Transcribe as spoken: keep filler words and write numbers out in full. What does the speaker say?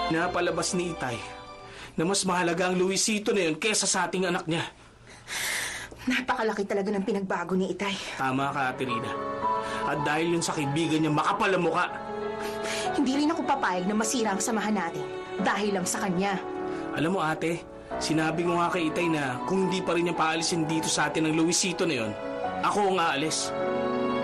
Napalabas ni Itay na mas mahalaga ang Luisito na yun kesa sa ating anak niya. Napakalaki talaga ng pinagbago ni Itay. Tama ka, Ate Rina. At dahil yun sa kaibigan niya, makapal ang muka. Hindi rin ako papayag na masira ang samahan natin dahil lang sa kanya. Alam mo, ate, sinabi ko nga kay Itay na kung hindi pa rin niya paalisin dito sa atin ang Luisito na yun, ako ang aalis.